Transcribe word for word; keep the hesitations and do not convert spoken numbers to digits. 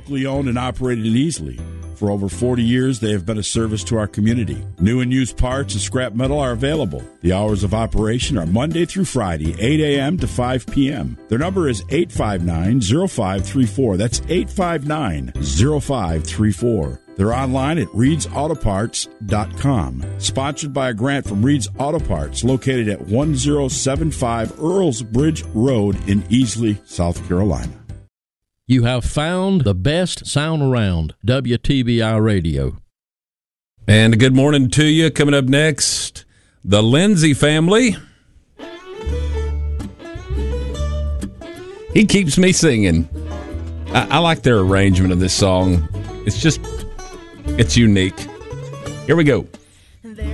Locally owned and operated in Easley. For over forty years, they have been a service to our community. New and used parts and scrap metal are available. The hours of operation are Monday through Friday, eight a.m. to five p.m. Their number is eight five nine, zero five three four. That's eight five nine, zero five three four. They're online at reeds auto parts dot com. Sponsored by a grant from Reed's Auto Parts, located at one zero seven five Earls Bridge Road in Easley, South Carolina. You have found the best sound around, W T B I Radio. And good morning to you. Coming up next, the Lindsay family. He keeps me singing. I, I like their arrangement of this song. It's just, it's unique. Here we go.